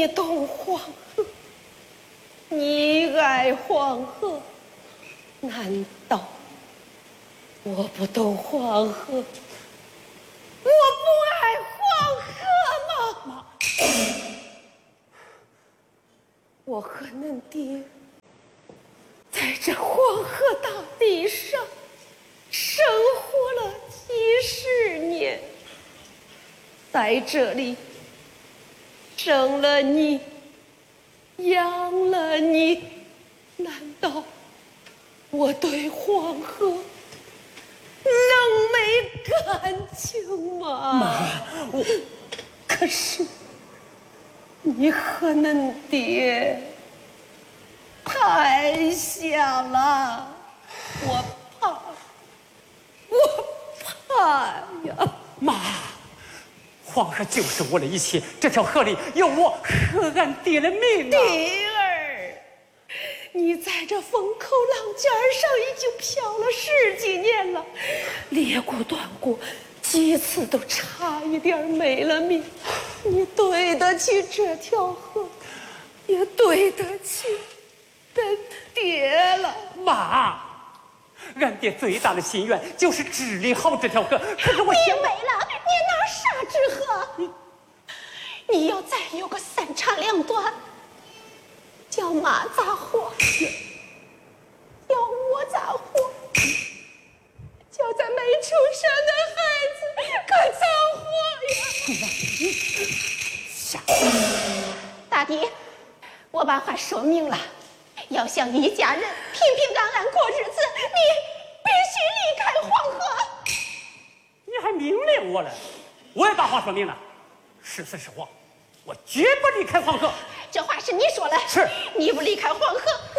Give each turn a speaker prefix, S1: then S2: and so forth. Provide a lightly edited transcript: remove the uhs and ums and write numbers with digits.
S1: 你懂黄河，你爱黄河，难道我不懂黄河，我不爱黄河吗？我和恁爹在这黄河大地上生活了几十年，在这里生了你，养了你，难道我对黄河能没感情吗？
S2: 妈，
S1: 可是你和恁爹太像了，我怕呀。
S2: 妈，黄河就是我的一切，这条河里有我和俺爹的命啊！
S1: 爹儿，你在这风口浪尖上已经漂了10几年了，裂过断过，几次都差一点没了命。你对得起这条河，也对得起恁爹了。
S2: 妈，俺爹最大的心愿就是治理好这条河，可是我
S1: 你没了，你拿啥治河？你要再有个3长2短，叫妈咋活？叫我咋活？叫咱没出生的孩子可咋活呀？大弟，我把话说明了，要想一家人平平安安过日子，你必须离开黄河。
S2: 你还命令我了？我也把话说明了，是死是活，我绝不离开黄河。
S1: 这话是你说了，
S2: 是
S1: 你不离开黄河，